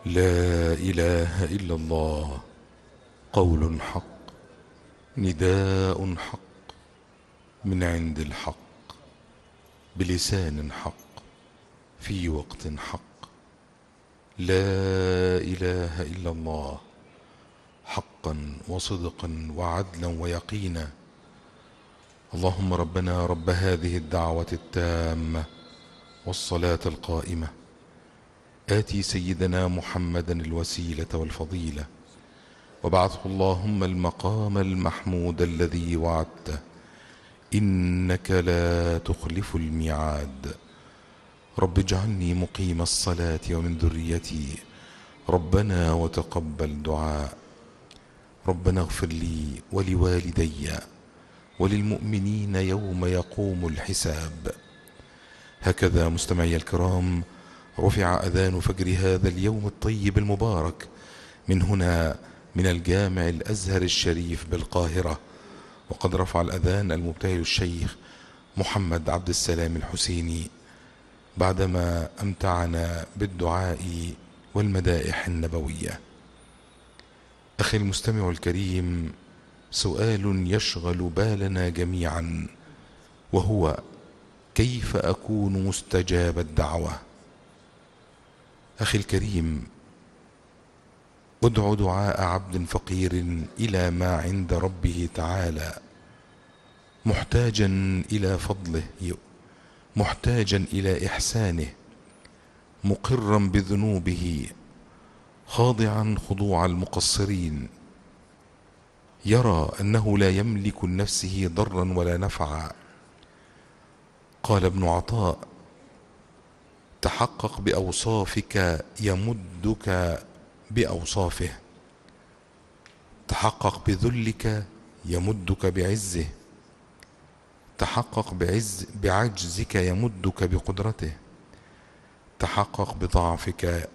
لا إله إلا الله. قول حق، نداء حق، من عند الحق، بلسان حق، في وقت حق. لا إله إلا الله، حقا وصدقا وعدلا ويقينا. اللهم ربنا رب هذه الدعوة التامة والصلاة القائمة، آتي سيدنا محمدا الوسيلة والفضيلة، وابعثه اللهم المقام المحمود الذي وعدته، إنك لا تخلف الميعاد. رب اجعلني مقيم الصلاة ومن ذريتي، ربنا وتقبل دعاء. ربنا اغفر لي ولوالدي وللمؤمنين يوم يقوم الحساب. هكذا مستمعي الكرام رفع أذان فجر هذا اليوم الطيب المبارك من هنا، من الجامع الأزهر الشريف بالقاهرة. وقد رفع الأذان المبتهل الشيخ محمد عبد السلام الحسيني بعدما أمتعنا بالدعاء والمدائح النبوية. أخي المستمع الكريم، سؤال يشغل بالنا جميعا، وهو: كيف أكون مستجاب الدعوة؟ أخي الكريم، ادع دعاء عبد فقير إلى ما عند ربه تعالى، محتاجا إلى فضله، محتاجا إلى إحسانه، مقرا بذنوبه، خاضعا خضوع المقصرين، يرى أنه لا يملك لنفسه ضرا ولا نفعا. قال ابن عطاء: تحقق بأوصافك يمدك بأوصافه، تحقق بذلك يمدك بعزه، تحقق بعجزك يمدك بقدرته، تحقق بضعفك